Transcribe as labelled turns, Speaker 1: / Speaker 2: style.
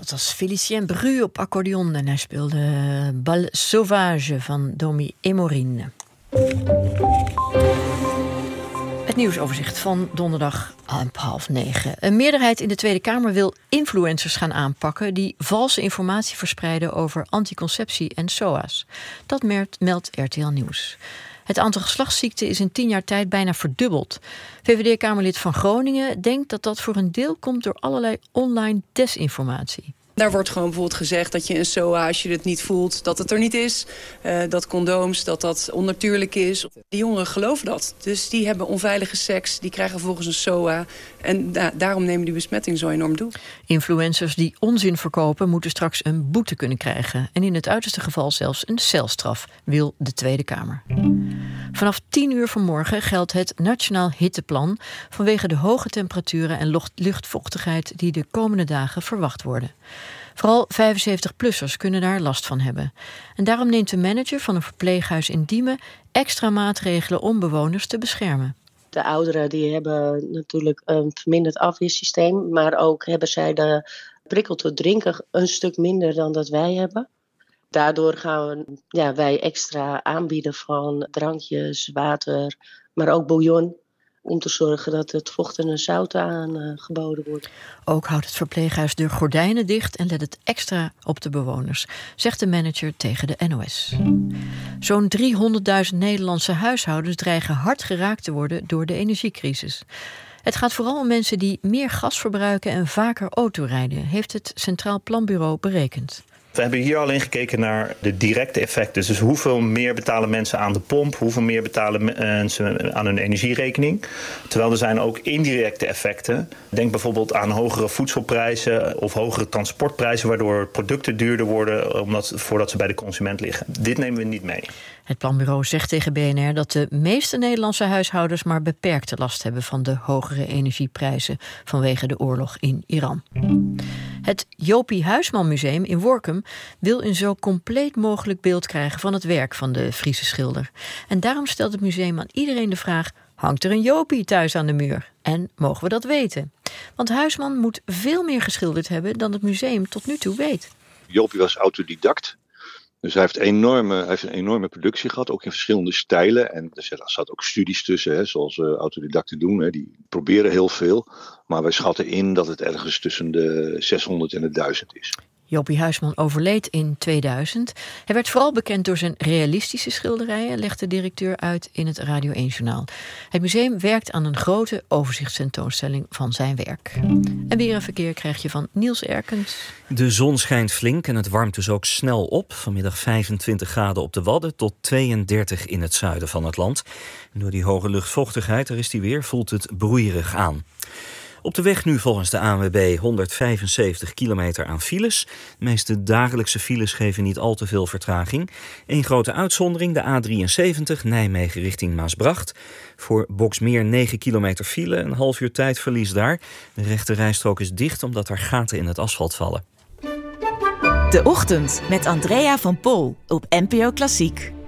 Speaker 1: Dat was Félicien Bru op accordeon en hij speelde Bal Sauvage van Domi Emorine. Het nieuwsoverzicht van donderdag 8:30. Een meerderheid in de Tweede Kamer wil influencers gaan aanpakken die valse informatie verspreiden over anticonceptie en SOA's. Dat meldt RTL Nieuws. Het aantal geslachtsziekten is in 10 jaar tijd bijna verdubbeld. VVD-Kamerlid van Groningen denkt dat dat voor een deel komt door allerlei online desinformatie.
Speaker 2: Daar wordt gewoon bijvoorbeeld gezegd dat je een SOA, als je het niet voelt, dat het er niet is. Dat condooms, dat onnatuurlijk is. Die jongeren geloven dat. Dus die hebben onveilige seks, die krijgen vervolgens een SOA. En daarom nemen die besmettingen zo enorm toe.
Speaker 1: Influencers die onzin verkopen moeten straks een boete kunnen krijgen. En in het uiterste geval zelfs een celstraf, wil de Tweede Kamer. Vanaf 10 uur vanmorgen geldt het Nationaal Hitteplan vanwege de hoge temperaturen en luchtvochtigheid die de komende dagen verwacht worden. Vooral 75-plussers kunnen daar last van hebben. En daarom neemt de manager van een verpleeghuis in Diemen extra maatregelen om bewoners te beschermen.
Speaker 3: De ouderen die hebben natuurlijk een verminderd afweersysteem, maar ook hebben zij de prikkel tot drinken een stuk minder dan dat wij hebben. Daardoor gaan wij extra aanbieden van drankjes, water, maar ook bouillon, om te zorgen dat het vocht en zout aangeboden wordt.
Speaker 1: Ook houdt het verpleeghuis de gordijnen dicht en let het extra op de bewoners, zegt de manager tegen de NOS. Zo'n 300.000 Nederlandse huishoudens dreigen hard geraakt te worden door de energiecrisis. Het gaat vooral om mensen die meer gas verbruiken en vaker autorijden, heeft het Centraal Planbureau berekend.
Speaker 4: We hebben hier alleen gekeken naar de directe effecten. Dus hoeveel meer betalen mensen aan de pomp, hoeveel meer betalen mensen aan hun energierekening. Terwijl er zijn ook indirecte effecten. Denk bijvoorbeeld aan hogere voedselprijzen of hogere transportprijzen, waardoor producten duurder worden voordat ze bij de consument liggen. Dit nemen we niet mee.
Speaker 1: Het planbureau zegt tegen BNR dat de meeste Nederlandse huishoudens maar beperkte last hebben van de hogere energieprijzen vanwege de oorlog in Iran. Het Jopie Huisman Museum in Workum wil een zo compleet mogelijk beeld krijgen van het werk van de Friese schilder. En daarom stelt het museum aan iedereen de vraag: hangt er een Jopie thuis aan de muur? En mogen we dat weten? Want Huisman moet veel meer geschilderd hebben dan het museum tot nu toe weet.
Speaker 5: Jopie was autodidact. Dus hij heeft een enorme productie gehad, ook in verschillende stijlen. En er zaten ook studies tussen, zoals autodidacten doen. Die proberen heel veel. Maar wij schatten in dat het ergens tussen de 600 en de 1000 is.
Speaker 1: Jopie Huisman overleed in 2000. Hij werd vooral bekend door zijn realistische schilderijen, legt de directeur uit in het Radio 1-journaal. Het museum werkt aan een grote overzichtstentoonstelling van zijn werk. En weer een verkeer krijg je van Niels Erkens.
Speaker 6: De zon schijnt flink en het warmt dus ook snel op. Vanmiddag 25 graden op de Wadden tot 32 in het zuiden van het land. En door die hoge luchtvochtigheid, daar is die weer, voelt het broeierig aan. Op de weg nu volgens de ANWB 175 kilometer aan files. De meeste dagelijkse files geven niet al te veel vertraging. Eén grote uitzondering, de A73 Nijmegen richting Maasbracht. Voor Boxmeer 9 kilometer file, een half uur tijdverlies daar. De rechte rijstrook is dicht omdat er gaten in het asfalt vallen.
Speaker 7: De Ochtend met Andrea van Pol op NPO Klassiek.